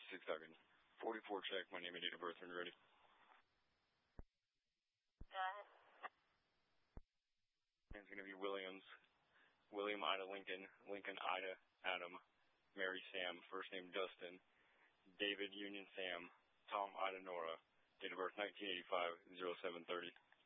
6 seconds. 44 check, my name and date of birth when you're ready. Go ahead. It's going to be Williams. William Ida Lincoln. Lincoln Ida Adam. Mary Sam. First name Dustin. David Union Sam. Tom Ida Nora. Date of birth 1985, 0730.